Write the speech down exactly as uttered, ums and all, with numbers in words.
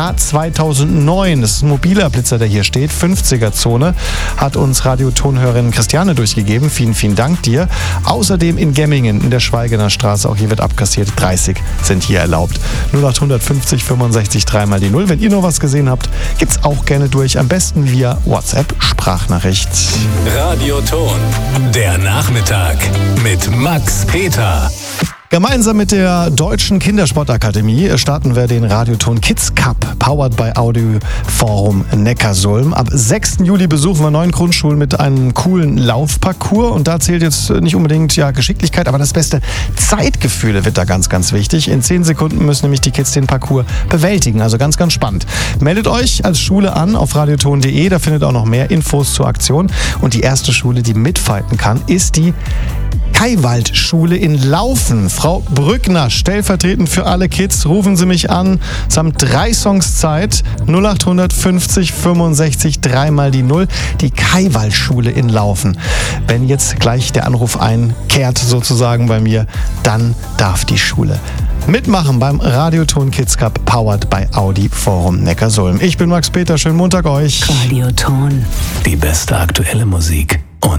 K zweitausendneun. Das ist ein mobiler Blitzer, der hier steht. fünfziger-Zone hat uns Radiotonhörerin Christiane durchgegeben. Vielen, vielen Dank dir. Außerdem in Gemmingen in der Schweigener Straße, auch hier wird abkassiert, dreißig sind hier erlaubt. null acht fünfzig fünfundsechzig dreimal die Null. Wenn ihr noch was gesehen habt, gibt's auch gerne durch. Am besten via WhatsApp-Sprachnachricht. Radioton, der Nachmittag mit Max Peter. Gemeinsam mit der Deutschen Kindersportakademie starten wir den Radioton Kids Cup, powered by Audi Forum Neckarsulm. Ab sechsten Juli besuchen wir neun Grundschulen mit einem coolen Laufparcours. Und da zählt jetzt nicht unbedingt ja, Geschicklichkeit, aber das beste Zeitgefühl wird da ganz, ganz wichtig. In zehn Sekunden müssen nämlich die Kids den Parcours bewältigen. Also ganz, ganz spannend. Meldet euch als Schule an auf radioton punkt de. Da findet auch noch mehr Infos zur Aktion. Und die erste Schule, die mitfighten kann, ist die Kaiwald-Schule in Laufen. Frau Brückner, stellvertretend für alle Kids, rufen Sie mich an. Es haben drei Songs Zeit. null acht fünfzig fünfundsechzig dreimal die Null. Die Kaiwald-Schule in Laufen. Wenn jetzt gleich der Anruf einkehrt, sozusagen bei mir, dann darf die Schule mitmachen beim Radioton Kids Cup, powered by Audi Forum Neckarsulm. Ich bin Max Peter, schönen Montag euch. Radioton, die beste aktuelle Musik.